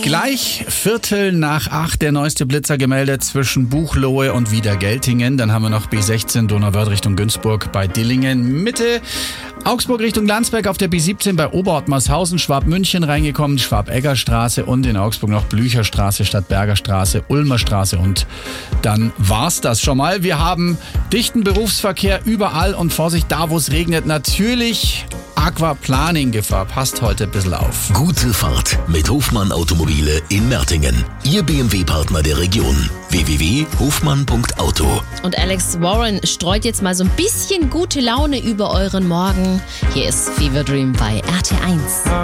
Gleich 7:45 der neueste Blitzer gemeldet zwischen Buchloe und Wiedergeltingen. Dann haben wir noch B16 Donauwörth Richtung Günzburg bei Dillingen. Mitte Augsburg Richtung Landsberg auf der B17 bei Oberortmarshausen, Schwabmünchen reingekommen, Schwabeggerstraße und in Augsburg noch Blücherstraße, Stadtberger Straße, Ulmer Straße und dann war's das schon mal. Wir haben dichten Berufsverkehr überall und Vorsicht, da wo es regnet, natürlich Aquaplaning-Gefahr. Passt heute ein bisschen auf. Gute Fahrt mit Hofmann Automobile in Mertingen. Ihr BMW-Partner der Region. www.hofmann.auto. Und Alex Warren streut jetzt mal so ein bisschen gute Laune über euren Morgen. Hier ist Fever Dream bei RT1.